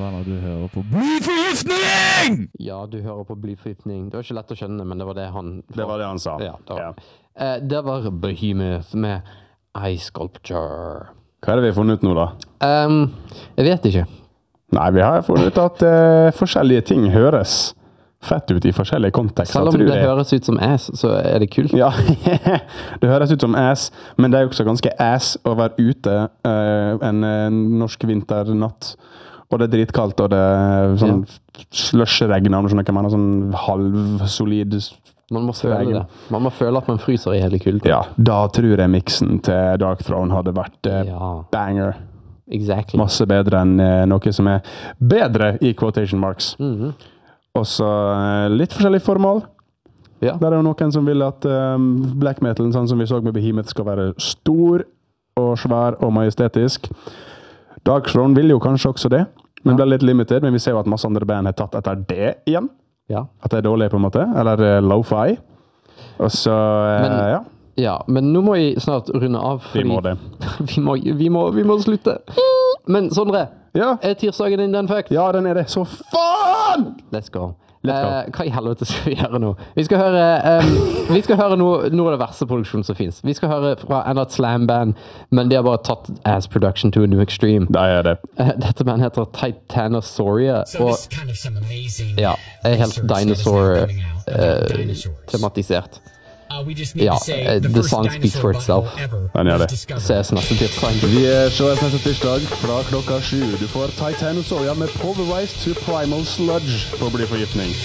venner, du hører på Blyforgiftning! Ja, du hører på Blyforgiftning. Det var ikke lett å skjønne, men det var det han... Det var det han sa. Ja, det var Behemoth med Ice Sculpture. Hva er det vi har funnet ut nå da? Jeg vet ikke. Nei, vi har funnet ut at forskjellige ting høres fett ut i forskjellige kontekster. Selv om det høres ut som ass, så er det kult. Ja, det høres ut som ass, men det er jo også ganske ass å være ute en norsk vinternatt. Og det er dritkaldt, og det er sånn slushregn, om du skjønner hva jeg mener, sånn halvsolid Man må føle det. Man må føle at man fryser i hele kulden. Ja, da tror jeg mixen til Dark Throne hadde vært banger. Exactly. Masse bedre enn noe som er bedre i quotation marks. Og så litt forskjellig formål. Ja. Der er jo noen som vil at black metal, sånn som vi så med Behemoth, skal være stor og svær og majestetisk. Dark Throne vil jo kanskje også det, men ble litt limited, men vi ser jo at masse andre band har tatt etter det igjen. Ja. At det er dårlig på en måte, eller lo-fi. Og så, Ja, men nå må vi snart runde av. Vi må det. vi må slutte. Men Sondre, er tirsdagen din den fact? Ja, den er det. Så faen! Let's go. Hva i helvete skal vi gjøre nå? Vi skal høre noe av det verste produksjonen som finnes. Vi skal høre fra enda et slam-band, men de har bare tatt As Production to a New Extreme. Det er det. Dette bandet heter Titanosauria, og er helt dinosaur-tematisert. Ja, the song speaks for itself. Den gjør det. Ses neste tirsdag. Vi ses neste tirsdag fra klokka 7. Du får Titanosauria med Pulverized to Primal Sludge på Blyforgiftning.